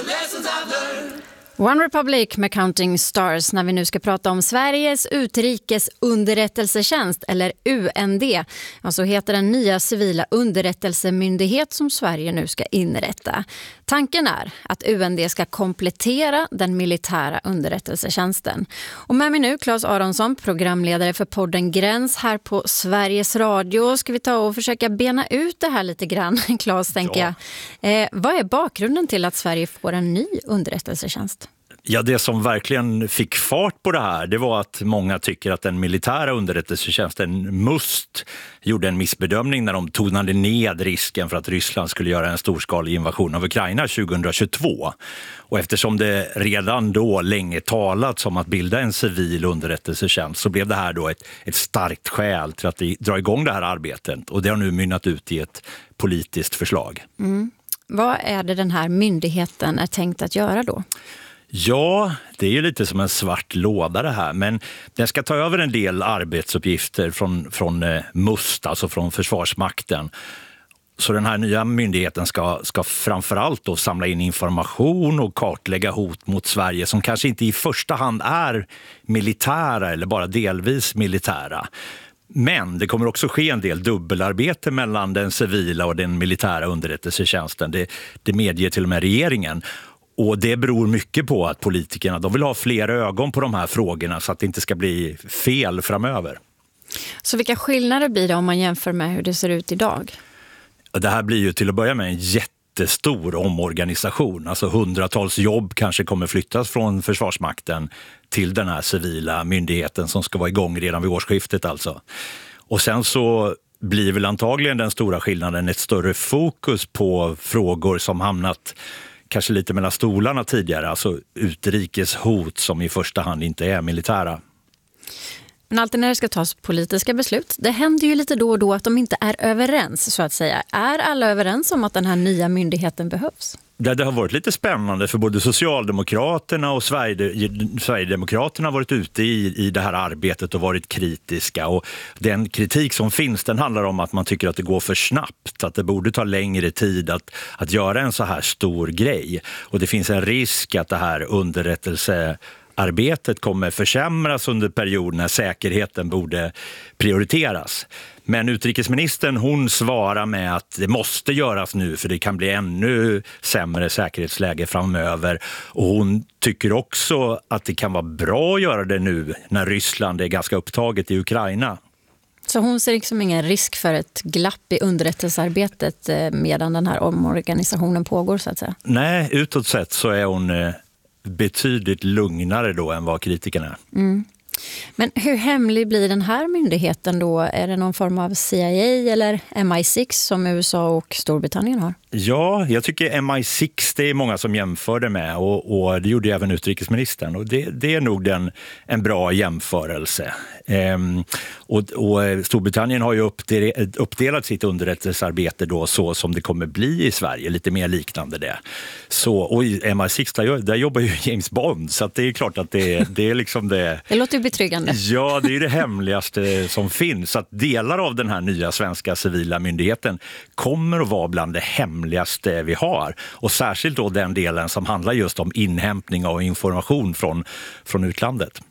One Republic med Counting Stars när vi nu ska prata om Sveriges utrikes underrättelsetjänst eller UND. Alltså heter den nya civila underrättelsemyndighet som Sverige nu ska inrätta. Tanken är att UND ska komplettera den militära underrättelsetjänsten. Och med mig nu Claes Aronsson, programledare för podden Gräns här på Sveriges Radio. Ska vi ta och försöka bena ut det här lite grann, Claes, tänker jag. Vad är bakgrunden till att Sverige får en ny underrättelsetjänst? Ja, det som verkligen fick fart på det här, det var att många tycker att den militära underrättelsetjänsten MUST gjorde en missbedömning när de tonade ned risken för att Ryssland skulle göra en storskalig invasion av Ukraina 2022. Och eftersom det redan då länge talats om att bilda en civil underrättelsetjänst så blev det här då ett starkt skäl till att dra igång det här arbetet. Och det har nu mynnat ut i ett politiskt förslag. Vad är det den här myndigheten är tänkt att göra då? Ja, det är ju lite som en svart låda det här, men den ska ta över en del arbetsuppgifter från MUST, alltså från Försvarsmakten. Så den här nya myndigheten ska framförallt då samla in information och kartlägga hot mot Sverige som kanske inte i första hand är militära eller bara delvis militära. Men det kommer också ske en del dubbelarbete mellan den civila och den militära underrättelsetjänsten. Det medger till och med regeringen. Och det beror mycket på att politikerna de vill ha fler ögon på de här frågorna så att det inte ska bli fel framöver. Så vilka skillnader blir det om man jämför med hur det ser ut idag? Det här blir ju till att börja med en jättestor omorganisation. Alltså hundratals jobb kanske kommer flyttas från Försvarsmakten till den här civila myndigheten som ska vara igång redan vid årsskiftet alltså. Och sen så blir väl antagligen den stora skillnaden ett större fokus på frågor som hamnat kanske lite mellan stolarna tidigare, alltså utrikeshot som i första hand inte är militära. Men alltid när det ska tas politiska beslut, det händer ju lite då och då att de inte är överens så att säga. Är alla överens om att den här nya myndigheten behövs? Det har varit lite spännande för både Socialdemokraterna och Sverigedemokraterna har varit ute i det här arbetet och varit kritiska. Och den kritik som finns den handlar om att man tycker att det går för snabbt. Att det borde ta längre tid att göra en så här stor grej. Och det finns en risk att det här underrättelsearbetet kommer försämras under perioden när säkerheten borde prioriteras. Men utrikesministern hon svarar med att det måste göras nu för det kan bli ännu sämre säkerhetsläge framöver. Och hon tycker också att det kan vara bra att göra det nu när Ryssland är ganska upptaget i Ukraina. Så hon ser liksom ingen risk för ett glapp i underrättelsearbetet medan den här omorganisationen pågår så att säga? Nej, utåt sett så är hon betydligt lugnare då än vad kritikerna är. Men hur hemlig blir den här myndigheten då? Är det någon form av CIA eller MI6 som USA och Storbritannien har? Ja, jag tycker MI6 det är många som jämför det med och det gjorde även utrikesministern och det är nog en bra jämförelse. Och Storbritannien har ju uppdelat sitt underrättelsearbete då så som det kommer bli i Sverige, lite mer liknande det. Så, och i MI6 där jobbar ju James Bond så att det är klart att det är liksom det... Det låter ju betryggande. Ja, det är det hemligaste som finns. Så att delar av den här nya svenska civila myndigheten kommer att vara bland det hemligaste vi har. Och särskilt då den delen som handlar just om inhämtning av information från utlandet.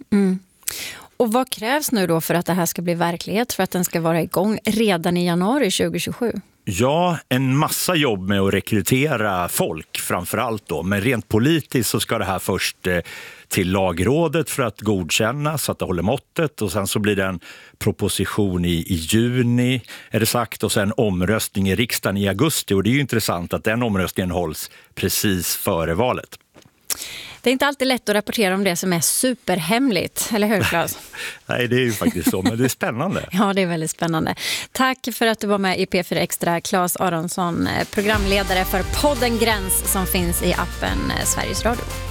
Och vad krävs nu då för att det här ska bli verklighet, för att den ska vara igång redan i januari 2027? Ja, en massa jobb med att rekrytera folk framförallt då. Men rent politiskt så ska det här först till lagrådet för att godkänna så att det håller måttet. Och sen så blir det en proposition i juni är det sagt och sen omröstning i riksdagen i augusti. Och det är ju intressant att den omröstningen hålls precis före valet. Det är inte alltid lätt att rapportera om det som är superhemligt, eller hur Claes? Nej, det är ju faktiskt så, men det är spännande. Ja, det är väldigt spännande. Tack för att du var med i P4 Extra, Claes Aronsson, programledare för podden Gräns som finns i appen Sveriges Radio.